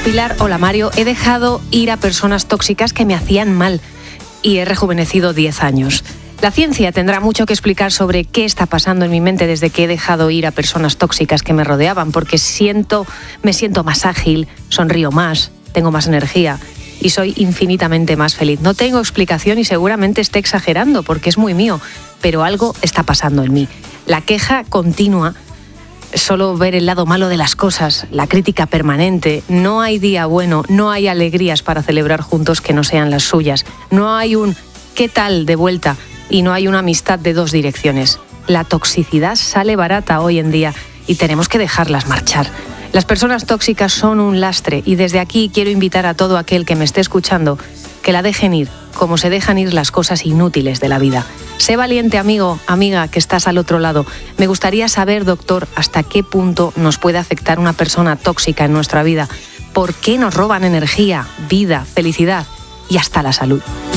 Pilar, hola Mario, he dejado ir a personas tóxicas que me hacían mal y he rejuvenecido 10 años. La ciencia tendrá mucho que explicar sobre qué está pasando en mi mente desde que he dejado ir a personas tóxicas que me rodeaban, porque me siento más ágil, sonrío más, tengo más energía y soy infinitamente más feliz. No tengo explicación y seguramente esté exagerando porque es muy mío, pero algo está pasando en mí. La queja continua, solo ver el lado malo de las cosas, la crítica permanente, no hay día bueno, no hay alegrías para celebrar juntos que no sean las suyas, no hay un ¿qué tal? De vuelta y no hay una amistad de dos direcciones. La toxicidad sale barata hoy en día y tenemos que dejarlas marchar. Las personas tóxicas son un lastre y desde aquí quiero invitar a todo aquel que me esté escuchando que la dejen ir, como se dejan ir las cosas inútiles de la vida. Sé valiente, amigo, amiga, que estás al otro lado. Me gustaría saber, doctor, hasta qué punto nos puede afectar una persona tóxica en nuestra vida. ¿Por qué nos roban energía, vida, felicidad y hasta la salud?